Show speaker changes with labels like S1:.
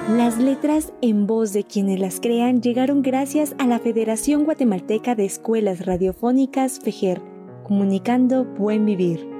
S1: Las letras en voz de quienes las crean llegaron gracias a la Federación Guatemalteca de Escuelas Radiofónicas FEGER, comunicando buen vivir.